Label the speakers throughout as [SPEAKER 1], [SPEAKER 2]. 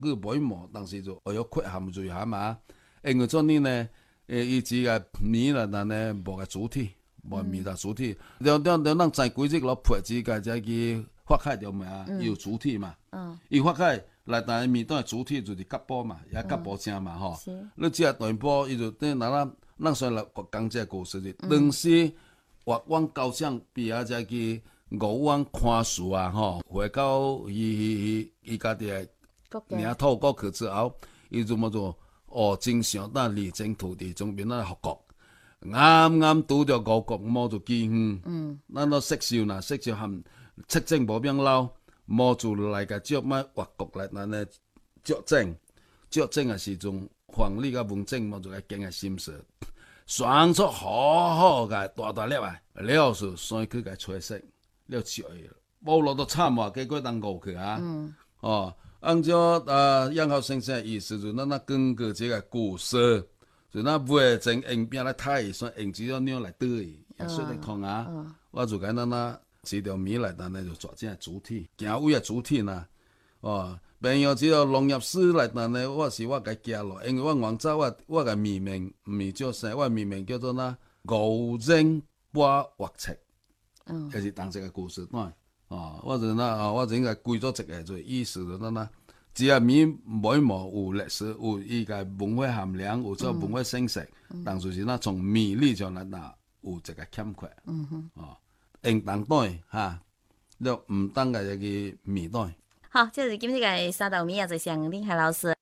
[SPEAKER 1] 佢每毛當時就有缺陷就下嘛，因為做呢呢，伊只個米啦，但係無個主體，無米啦主體，咱知規則攞配置個只個發開條嘛，有主體嘛，伊發開來但係米當係主體就是甲波嘛，也甲波正嘛吼，你只係斷波，伊就等咱算來講這個故事就，當時越往高上比啊只個。5萬看書啊，吼，回到伊家己個領土國去之後，伊就麼做正常當離境土地中邊咱復國，啱拄着5國麼做機緣，咱都識少呐，識少含七政無變老，麼做來個接乜越國來咱咧作證嘅時陣，皇帝個文政麼做個經個心事，選出好個大粒啊，了是先去個吹色。了笑伊，無落都慘啊！結果當誤去啊！按照楊浩先生意思就，咱根據這個故事，就咱袂整硬邊來睇，算硬只要鳥來對伊，也說得通啊！我就講咱這條米來，咱就做這主體，行為個主體呐！朋友只要農業師來，但係我甲加落，因為我廣州我個名名唔係叫啥，我名名叫做5人8畫冊。就是當這個故事段，我就我應該歸咗一個就意思就只要米每毛有歷史，有伊個文化含量，有做文化性質，但就是從米裡上來有一個欠缺，應當對哈，了唔當個一個米對。
[SPEAKER 2] 好，這是今日嘅三道米啊，就向林海老師。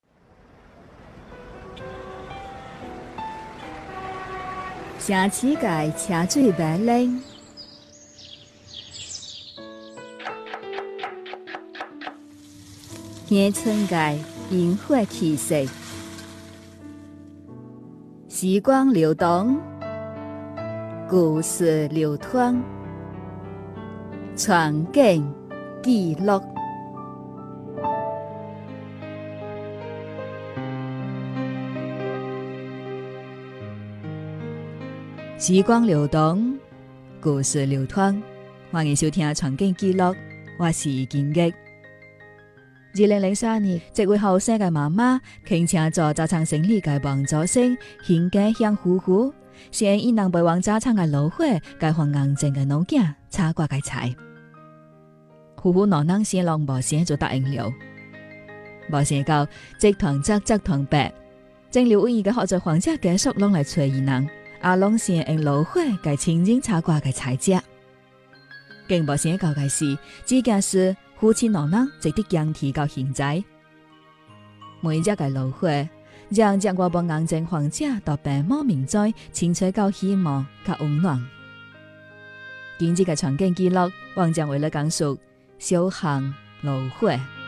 [SPEAKER 3] 城市界車水馬龍。野村界煙火氣息，時光流動，故事流淌，傳景記錄。時光流動，故事流淌，歡迎收聽《傳景記錄》，我是金玉。2003年，這位後生嘅媽媽傾請咗早餐生意嘅王祖星，獻計向夫婦，先因能陪往早餐嘅爐火，解放硬淨嘅農囝，炒掛嘅菜。夫婦兩人先浪無先就答應了，無想到集團則團白，正留意嘅合作房車繼續攏來催伊人，阿攏先用爐火解清蒸炒掛嘅菜食。更無想到嘅是，這件事。夫妻兩人直直揚提到現在，每一隻嘅爐火，讓我們硬淨房車到白茫明在，清脆到希望及溫暖。今日嘅傳景記錄，王將為了講述小巷爐火。